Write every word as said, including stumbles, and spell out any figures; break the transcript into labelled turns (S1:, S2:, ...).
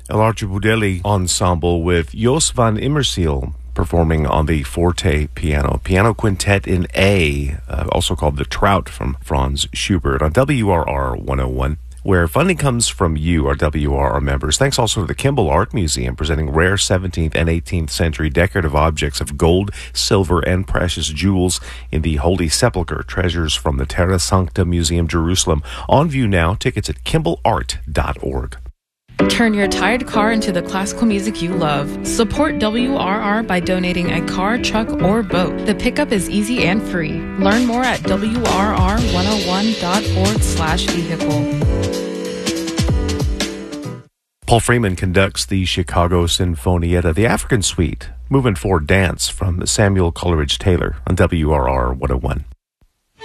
S1: El Archibudeli Ensemble with Jos van Immersiel performing on the forte piano. Piano Quintet in A, uh, also called The Trout from Franz Schubert on W R R one oh one, where funding comes from you, our W R R members. Thanks also to the Kimball Art Museum, presenting rare seventeenth and eighteenth century decorative objects of gold, silver, and precious jewels in the Holy Sepulchre, treasures from the Terra Sancta Museum, Jerusalem. On view now, tickets at kimball art dot org.
S2: Turn your tired car into the classical music you love. Support W R R by donating a car, truck, or boat. The pickup is easy and free. Learn more at W R R one oh one dot org slash vehicle.
S1: Paul Freeman conducts the Chicago Sinfonietta, the African Suite, Moving Forward Dance from Samuel Coleridge Taylor on W R R one oh one.